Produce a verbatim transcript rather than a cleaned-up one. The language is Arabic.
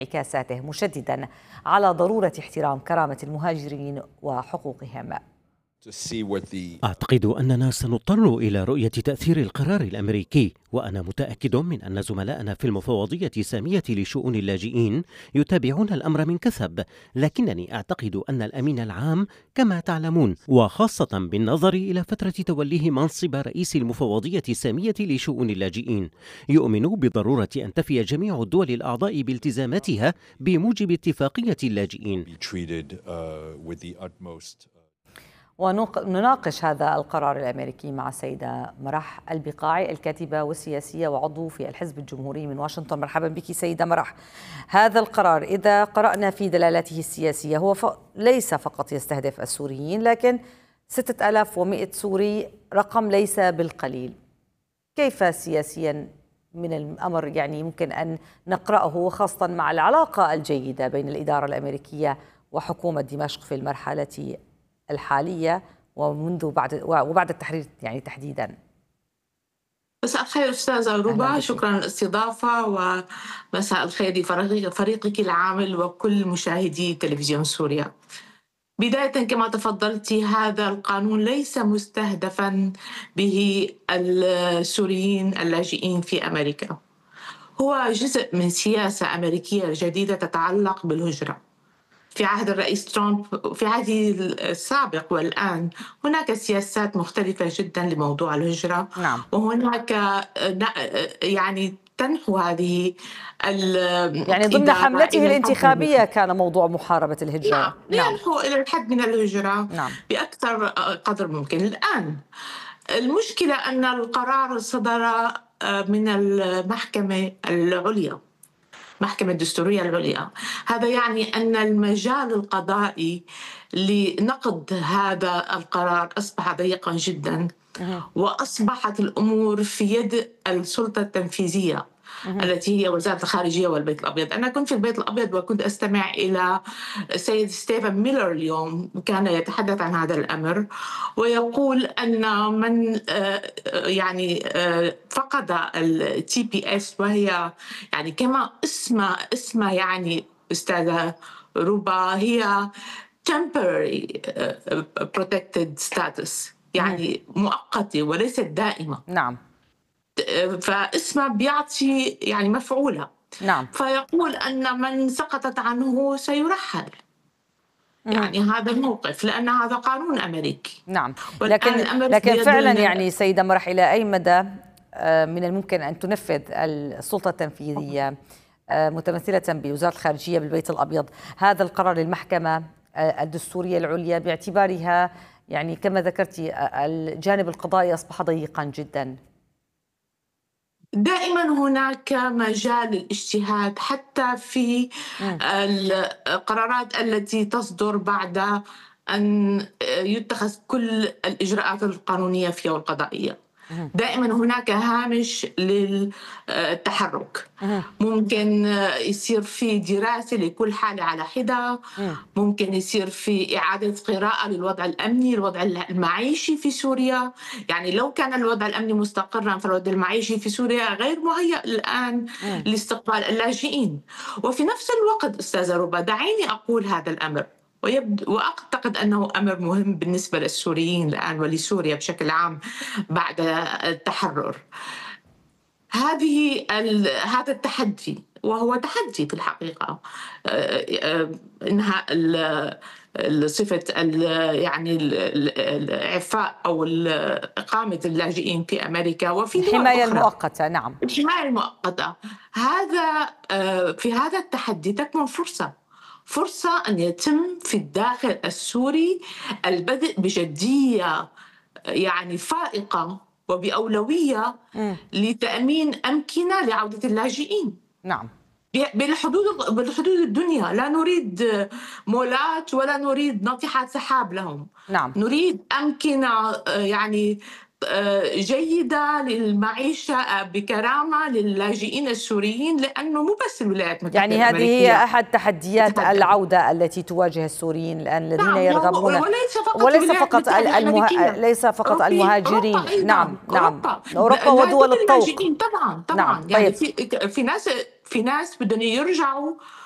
انعكاساته، مشددا على ضرورة احترام كرامة المهاجرين وحقوقهم. أعتقد أننا سنضطر إلى رؤية تأثير القرار الأمريكي، وأنا متأكد من أن زملائنا في المفوضية السامية لشؤون اللاجئين يتابعون الأمر من كثب، لكنني أعتقد أن الأمين العام كما تعلمون، وخاصة بالنظر إلى فترة توليه منصب رئيس المفوضية السامية لشؤون اللاجئين، يؤمن بضرورة أن تفي جميع الدول الأعضاء بالتزاماتها بموجب اتفاقية اللاجئين. ونناقش هذا القرار الأمريكي مع السيدة مرح البقاعي، الكاتبة والسياسية وعضو في الحزب الجمهوري من واشنطن. مرحبا بك سيدة مرح. هذا القرار إذا قرأنا في دلالته السياسية هو ف... ليس فقط يستهدف السوريين، لكن ستة آلاف ومئة سوري رقم ليس بالقليل. كيف سياسيا من الأمر يعني ممكن أن نقرأه، خاصة مع العلاقة الجيدة بين الإدارة الأمريكية وحكومة دمشق في المرحلة الحالية ومنذ بعد وبعد التحرير يعني تحديدا؟ مساء الخير أستاذة ربا، شكرا للاستضافة، ومساء الخير لفريقك العامل وكل مشاهدي تلفزيون سوريا. بداية كما تفضلت، هذا القانون ليس مستهدفا به السوريين اللاجئين في أمريكا، هو جزء من سياسة أمريكية جديدة تتعلق بالهجرة. في عهد الرئيس ترامب، في عهد السابق والآن، هناك سياسات مختلفة جدا لموضوع الهجرة. نعم. وهناك يعني تنحو هذه يعني ضمن حملته الانتخابية كان موضوع محاربة الهجرة. نعم. نعم. ينحو إلى الحد من الهجرة. نعم. بأكثر قدر ممكن. الآن المشكلة أن القرار صدر من المحكمة العليا، محكمة الدستورية العليا. هذا يعني أن المجال القضائي لنقض هذا القرار أصبح ضيقا جدا، وأصبحت الأمور في يد السلطة التنفيذية التي هي وزارة الخارجية والبيت الأبيض. أنا كنت في البيت الأبيض وكنت أستمع إلى السيد ستيفن ميلر اليوم، كان يتحدث عن هذا الأمر ويقول أن من يعني فقد التي بي اس، وهي يعني كما اسمها اسمها يعني أستاذة ربا، هي temporary protected status، يعني مؤقتة وليست دائمة. نعم. فاسمه بيعطي يعني مفعولة. نعم. فيقول أن من سقطت عنه سيرحل. يعني هذا الموقف، لأن هذا قانون أمريكي. نعم. لكن لكن فعلا يعني سيدة مرح، إلى أي مدى من الممكن أن تنفذ السلطة التنفيذية متمثلة بوزارة الخارجية بالبيت الأبيض هذا القرار للمحكمة الدستورية العليا، باعتبارها يعني كما ذكرتي الجانب القضائي أصبح ضيقا جدا؟ دائما هناك مجال للاجتهاد حتى في القرارات التي تصدر بعد أن يتخذ كل الإجراءات القانونية فيها والقضائية. دائما هناك هامش للتحرك. ممكن يصير في دراسة لكل حالة على حدة، ممكن يصير في إعادة قراءة للوضع الأمني، الوضع المعيشي في سوريا. يعني لو كان الوضع الأمني مستقرا فالوضع المعيشي في سوريا غير مهيأ الآن لاستقبال اللاجئين. وفي نفس الوقت أستاذة ربا، دعيني أقول هذا الأمر، وأعتقد أنه أمر مهم بالنسبة للسوريين الآن ولسوريا بشكل عام بعد التحرر. هذه هذا التحدي، وهو تحدي في الحقيقة، إنهاء صفة يعني الإعفاء أو إقامة اللاجئين في أمريكا وفي الحماية المؤقتة. نعم. الحماية المؤقتة. هذا في هذا التحدي تكمن فرصة فرصة أن يتم في الداخل السوري البدء بجدية يعني فائقة وبأولوية م. لتأمين أمكنة لعودة اللاجئين. نعم. بالحدود بالحدود الدنيا. لا نريد مولات ولا نريد ناطحات سحاب لهم. نعم. نريد أمكنة يعني جيدة للمعيشة بكرامة لللاجئين السوريين، لأنه مو بس الولايات المتحدة يعني هذه هي أحد تحديات تحدي. العودة التي تواجه السوريين الآن الذين نعم. يرغبون، وليس فقط, وليس فقط المه... ليس فقط المهاجرين. أوروبا نعم نعم أوروبا, أوروبا ودول الطوق. طبعا طبعا نعم. يعني طيب. في, في ناس في ناس بدهم يرجعوا